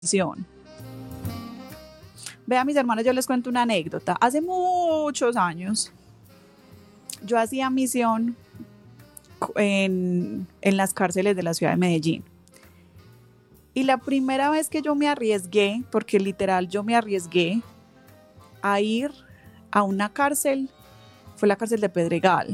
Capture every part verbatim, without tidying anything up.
misión. Vean, mis hermanos, yo les cuento una anécdota. Hace muchos años yo hacía misión en, en las cárceles de la ciudad de Medellín. Y la primera vez que yo me arriesgué, porque literal yo me arriesgué a ir a una cárcel, fue la cárcel de Pedregal.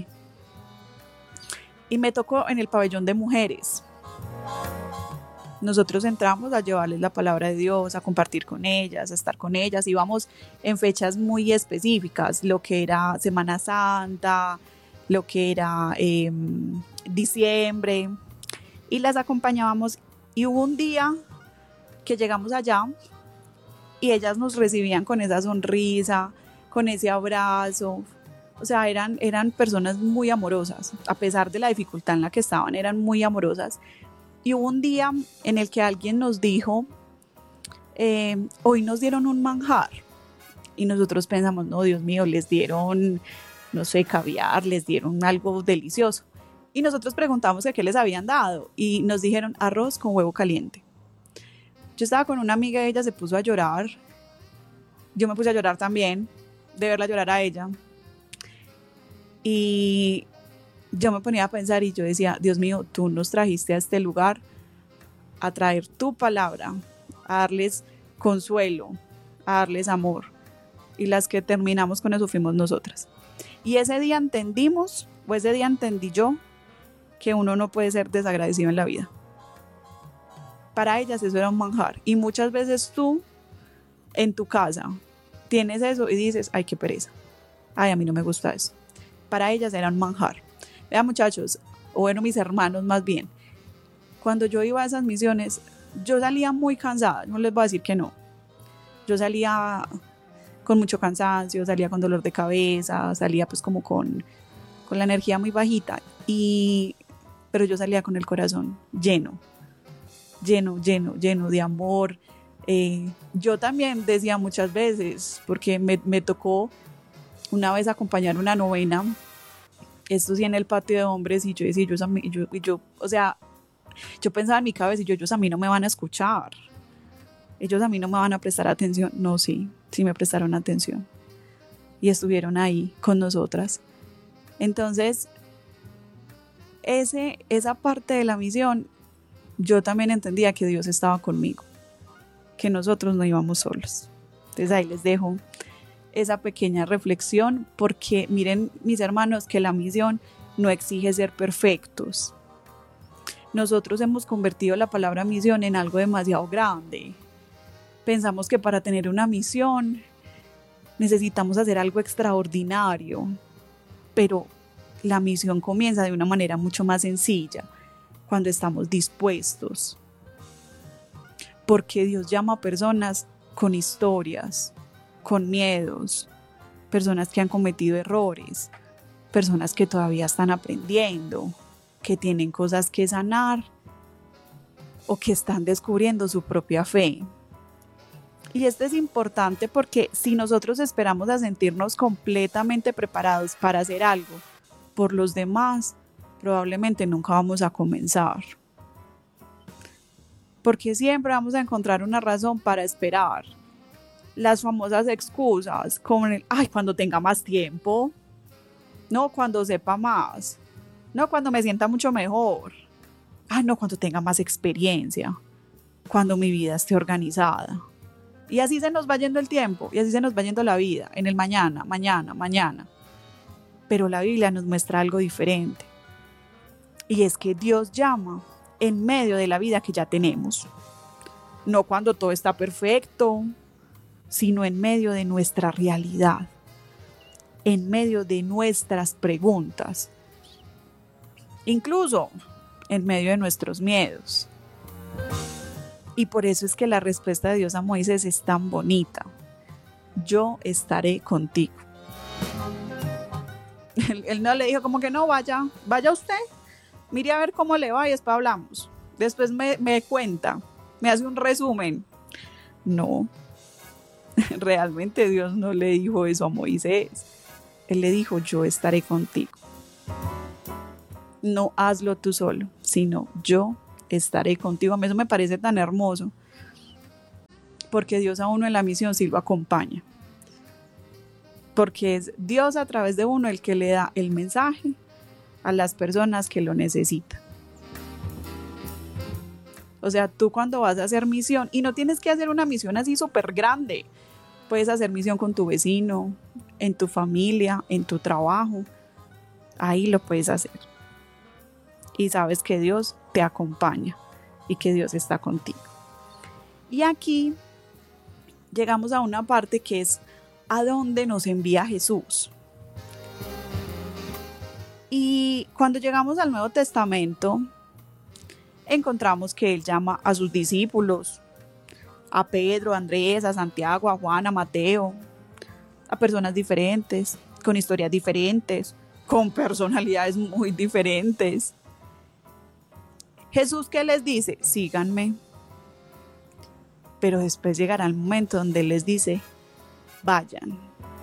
Y me tocó en el pabellón de mujeres. Nosotros entramos a llevarles la palabra de Dios, a compartir con ellas, a estar con ellas. Íbamos en fechas muy específicas, lo que era Semana Santa, lo que era eh, diciembre, y las acompañábamos. Y hubo un día que llegamos allá y ellas nos recibían con esa sonrisa, con ese abrazo. O sea, eran, eran personas muy amorosas, a pesar de la dificultad en la que estaban, eran muy amorosas. Y hubo un día en el que alguien nos dijo, eh, hoy nos dieron un manjar. Y nosotros pensamos, no, Dios mío, les dieron, no sé, caviar, les dieron algo delicioso. Y nosotros preguntamos que qué les habían dado y nos dijeron arroz con huevo caliente. Yo estaba con una amiga y ella se puso a llorar. Yo me puse a llorar también, de verla llorar a ella. Y yo me ponía a pensar y yo decía, Dios mío, tú nos trajiste a este lugar a traer tu palabra, a darles consuelo, a darles amor. Y las que terminamos con eso fuimos nosotras. Y ese día entendimos, o ese día entendí yo, que uno no puede ser desagradecido en la vida. Para ellas eso era un manjar. Y muchas veces tú, en tu casa, tienes eso y dices, ay, qué pereza. Ay, a mí no me gusta eso. Para ellas era un manjar. Vean, muchachos, o bueno, mis hermanos más bien, cuando yo iba a esas misiones, yo salía muy cansada, no les voy a decir que no. Yo salía con mucho cansancio, salía con dolor de cabeza, salía pues como con, con la energía muy bajita, y, pero yo salía con el corazón lleno, lleno, lleno, lleno de amor. Eh, yo también decía muchas veces, porque me, me tocó una vez acompañar una novena, esto sí en el patio de hombres, y yo decía, ellos a mí, yo, yo, o sea, yo pensaba en mi cabeza y yo, ellos a mí no me van a escuchar, ellos a mí no me van a prestar atención. No, sí, sí me prestaron atención y estuvieron ahí con nosotras. Entonces, ese, esa parte de la misión, yo también entendía que Dios estaba conmigo, que nosotros no íbamos solos. Entonces ahí les dejo esa pequeña reflexión, porque miren, mis hermanos, que la misión no exige ser perfectos. Nosotros hemos convertido la palabra misión en algo demasiado grande. Pensamos que para tener una misión necesitamos hacer algo extraordinario, pero la misión comienza de una manera mucho más sencilla, cuando estamos dispuestos. Porque Dios llama a personas con historias, con miedos, personas que han cometido errores, personas que todavía están aprendiendo, que tienen cosas que sanar o que están descubriendo su propia fe. Y esto es importante porque si nosotros esperamos a sentirnos completamente preparados para hacer algo por los demás, probablemente nunca vamos a comenzar. Porque siempre vamos a encontrar una razón para esperar. Las famosas excusas, como el, ay, cuando tenga más tiempo, no, cuando sepa más, no, cuando me sienta mucho mejor, ay, no, cuando tenga más experiencia, cuando mi vida esté organizada. Y así se nos va yendo el tiempo, y así se nos va yendo la vida, en el mañana, mañana, mañana. Pero la Biblia nos muestra algo diferente. Y es que Dios llama en medio de la vida que ya tenemos. No cuando todo está perfecto, sino en medio de nuestra realidad, en medio de nuestras preguntas, incluso en medio de nuestros miedos. Y por eso es que la respuesta de Dios a Moisés es tan bonita. Yo estaré contigo. Él, él no le dijo como que no, vaya, vaya usted, mire a ver cómo le va y después hablamos. Después me, me cuenta, me hace un resumen. No, realmente Dios no le dijo eso a Moisés. Él le dijo, yo estaré contigo. No hazlo tú solo, sino yo estaré contigo. A mí eso me parece tan hermoso, porque Dios a uno en la misión sí lo acompaña, porque es Dios a través de uno el que le da el mensaje a las personas que lo necesitan. O sea, tú cuando vas a hacer misión, y no tienes que hacer una misión así súper grande, puedes hacer misión con tu vecino, en tu familia, en tu trabajo, ahí lo puedes hacer. Y sabes que Dios te acompaña y que Dios está contigo. Y aquí llegamos a una parte que es ¿a dónde nos envía Jesús? Y cuando llegamos al Nuevo Testamento, encontramos que Él llama a sus discípulos, a Pedro, a Andrés, a Santiago, a Juan, a Mateo, a personas diferentes, con historias diferentes, con personalidades muy diferentes. Jesús, ¿qué les dice? Síganme. Pero después llegará el momento donde Él les dice, vayan.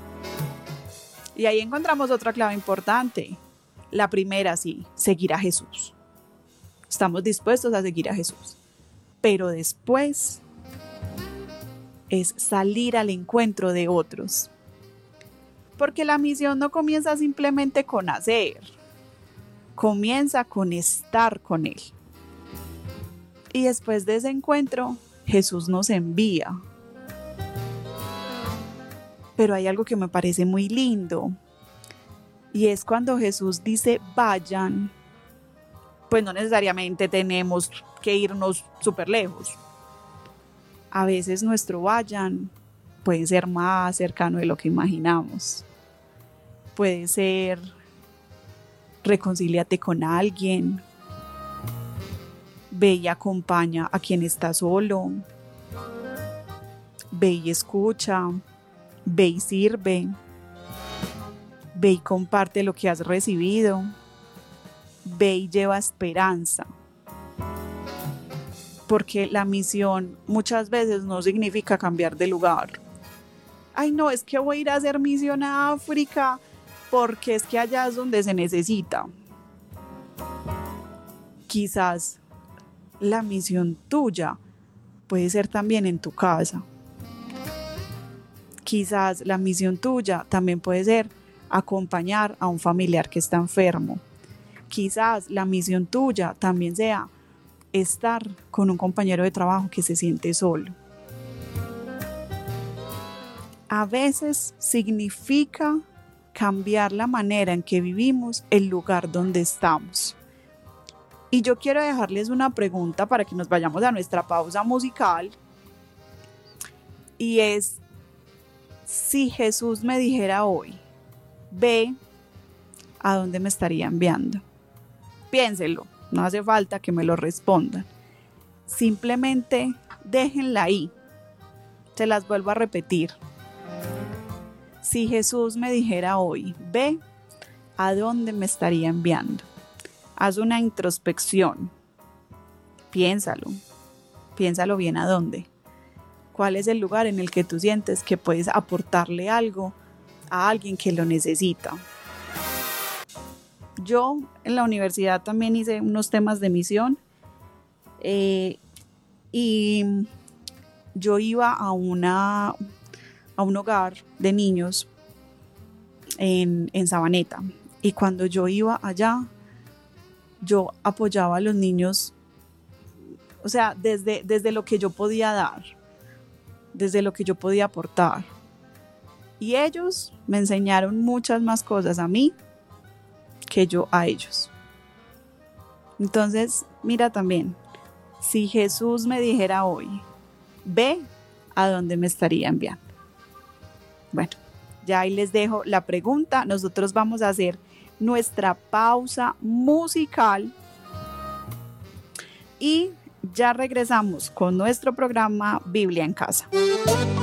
Y ahí encontramos otra clave importante. La primera, sí, seguir a Jesús. Estamos dispuestos a seguir a Jesús. Pero después es salir al encuentro de otros. Porque la misión no comienza simplemente con hacer. Comienza con estar con Él. Y después de ese encuentro, Jesús nos envía. Pero hay algo que me parece muy lindo. Y es cuando Jesús dice, vayan. Pues no necesariamente tenemos que irnos súper lejos. A veces nuestro vayan puede ser más cercano de lo que imaginamos. Puede ser, reconcíliate con alguien. Ve y acompaña a quien está solo. Ve y escucha. Ve y sirve. Ve y comparte lo que has recibido. Ve y lleva esperanza. Porque la misión muchas veces no significa cambiar de lugar. Ay, no, es que voy a ir a hacer misión a África porque es que allá es donde se necesita. Quizás la misión tuya puede ser también en tu casa. Quizás la misión tuya también puede ser acompañar a un familiar que está enfermo. Quizás la misión tuya también sea estar con un compañero de trabajo que se siente solo. A veces significa cambiar la manera en que vivimos el lugar donde estamos. Y yo quiero dejarles una pregunta para que nos vayamos a nuestra pausa musical. Y es, si Jesús me dijera hoy, ve, ¿a dónde me estaría enviando? Piénselo, no hace falta que me lo respondan. Simplemente déjenla ahí. Se las vuelvo a repetir. Si Jesús me dijera hoy, ve, ¿a dónde me estaría enviando? Haz una introspección. Piénsalo. Piénsalo bien a dónde. ¿Cuál es el lugar en el que tú sientes que puedes aportarle algo a alguien que lo necesita? Yo en la universidad también hice unos temas de misión eh, y yo iba a, una, a un hogar de niños en, en Sabaneta, y cuando yo iba allá, yo apoyaba a los niños, o sea, desde, desde lo que yo podía dar, desde lo que yo podía aportar. Y ellos me enseñaron muchas más cosas a mí que yo a ellos. Entonces, mira también, si Jesús me dijera hoy, ve, ¿a dónde me estaría enviando? Bueno, ya ahí les dejo la pregunta. Nosotros vamos a hacer nuestra pausa musical y ya regresamos con nuestro programa Biblia en Casa.